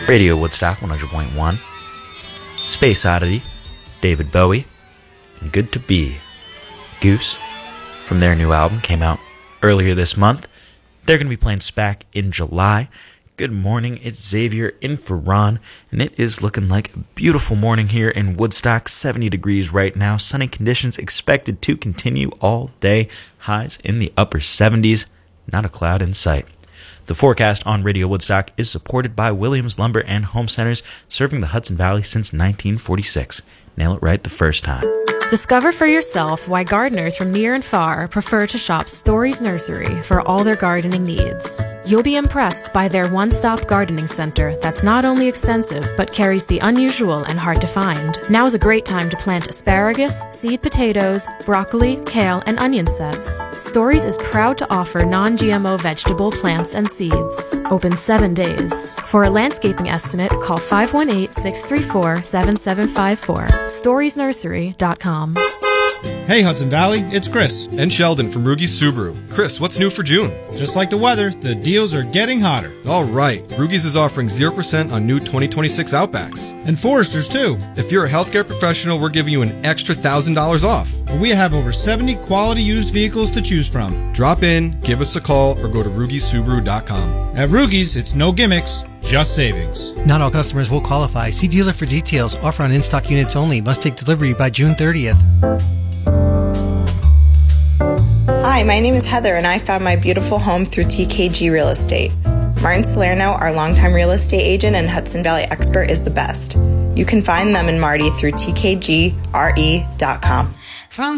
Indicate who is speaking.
Speaker 1: Radio Woodstock 100.1, Space Oddity, David Bowie, and Good to Be, Goose, from their new album, came out earlier this month. They're going to be playing SPAC in July. Good morning, it's Xavier in for Ron, and it is looking like a beautiful morning here in Woodstock, 70 degrees right now, sunny conditions expected to continue all day, highs in the upper 70s, not a cloud in sight. The forecast on Radio Woodstock is supported by Williams Lumber and Home Centers, serving the Hudson Valley since 1946. Nail it right the first time.
Speaker 2: Discover for yourself why gardeners from near and far prefer to shop Stories Nursery for all their gardening needs. You'll be impressed by their one-stop gardening center that's not only extensive, but carries the unusual and hard to find. Now is a great time to plant asparagus, seed potatoes, broccoli, kale, and onion sets. Stories is proud to offer non-GMO vegetable plants and seeds. Open 7 days. For a landscaping estimate, call 518-634-7754. StoriesNursery.com.
Speaker 3: Hey Hudson Valley, it's Chris.
Speaker 4: And Sheldon from Rugi's Subaru. Chris, what's new for June?
Speaker 3: Just like the weather, the deals are getting hotter.
Speaker 4: All right, Rugi's is offering 0% on new 2026 Outbacks.
Speaker 3: And Foresters too.
Speaker 4: If you're a healthcare professional, we're giving you an extra $1,000 off.
Speaker 3: We have over 70 quality used vehicles to choose from.
Speaker 4: Drop in, give us a call, or go to RugiSubaru.com.
Speaker 3: At Rugi's, it's no gimmicks, just savings.
Speaker 5: Not all customers will qualify. See dealer for details. Offer on in-stock units only. Must take delivery by June 30th.
Speaker 6: Hi, my name is Heather, and I found my beautiful home through TKG Real Estate. Martin Salerno, our longtime real estate agent and Hudson Valley expert, is the best. You can find them and Marty through tkgre.com.